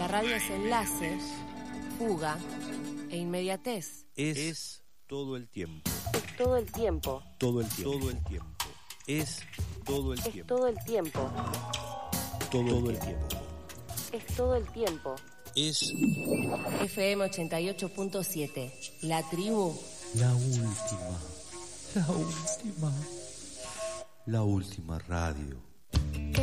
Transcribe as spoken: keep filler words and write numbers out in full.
radio es enlace, fuga e inmediatez. Es, es todo el tiempo. Es todo el tiempo. Todo el tiempo. Todo el tiempo. Es todo el Es tiempo. todo el tiempo. Todo el tiempo. Es todo el tiempo. Es F M ochenta y ocho punto siete. La tribu. la última. La última. La última radio.